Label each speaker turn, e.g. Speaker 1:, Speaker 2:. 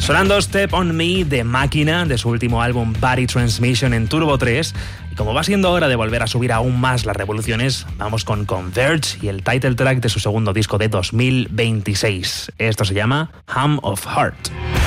Speaker 1: Sonando Step on Me de Máquina, de su último álbum Body Transmission en Turbo 3. Y como va siendo hora de volver a subir aún más las revoluciones, vamos con Converge y el title track de su segundo disco de 2026. Esto se llama Hum of Heart.